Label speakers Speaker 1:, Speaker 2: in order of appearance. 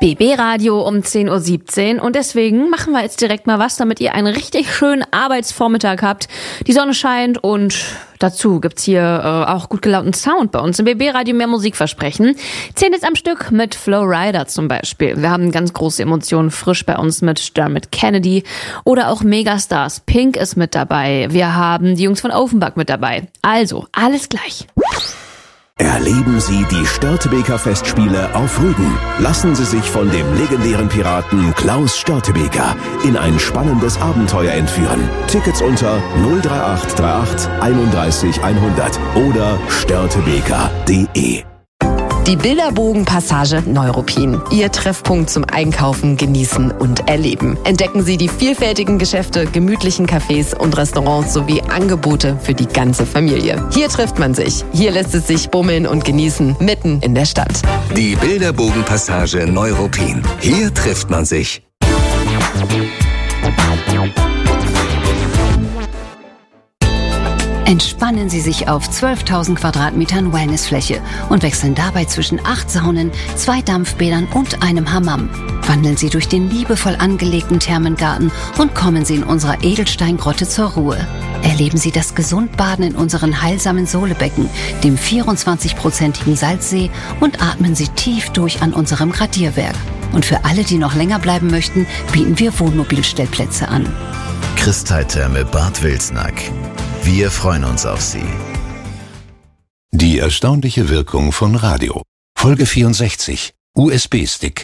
Speaker 1: BB Radio um 10:17 Uhr und deswegen machen wir jetzt direkt mal was, damit ihr einen richtig schönen Arbeitsvormittag habt. Die Sonne scheint und dazu gibt's hier auch gut gelaunten Sound bei uns im BB Radio, mehr Musik versprechen. 10 jetzt am Stück mit Flo Rida zum Beispiel. Wir haben ganz große Emotionen frisch bei uns mit Dermot Kennedy oder auch Megastars. Pink ist mit dabei. Wir haben die Jungs von Offenbach mit dabei. Also, alles gleich.
Speaker 2: Erleben Sie die Störtebeker Festspiele auf Rügen. Lassen Sie sich von dem legendären Piraten Klaus Störtebeker in ein spannendes Abenteuer entführen. Tickets unter 03838 31 100 oder störtebeker.de.
Speaker 3: Die Bilderbogen-Passage Neuruppin. Ihr Treffpunkt zum Einkaufen, Genießen und Erleben. Entdecken Sie die vielfältigen Geschäfte, gemütlichen Cafés und Restaurants sowie Angebote für die ganze Familie. Hier trifft man sich. Hier lässt es sich bummeln und genießen, mitten in der Stadt.
Speaker 4: Die Bilderbogen-Passage Neuruppin. Hier trifft man sich.
Speaker 5: Entspannen Sie sich auf 12.000 Quadratmetern Wellnessfläche und wechseln dabei zwischen 8 Saunen, 2 Dampfbädern und einem Hammam. Wandeln Sie durch den liebevoll angelegten Thermengarten und kommen Sie in unserer Edelsteingrotte zur Ruhe. Erleben Sie das Gesundbaden in unseren heilsamen Sohlebecken, dem 24-prozentigen Salzsee und atmen Sie tief durch an unserem Gradierwerk. Und für alle, die noch länger bleiben möchten, bieten wir Wohnmobilstellplätze an.
Speaker 6: Kristalltherme Bad Wilsnack. Wir freuen uns auf Sie.
Speaker 7: Die erstaunliche Wirkung von Radio. Folge 64. USB-Stick.